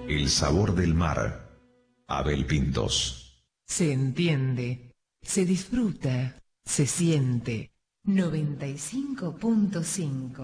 El sabor del mar. Abel Pintos. Se entiende, se disfruta, se siente. 95.5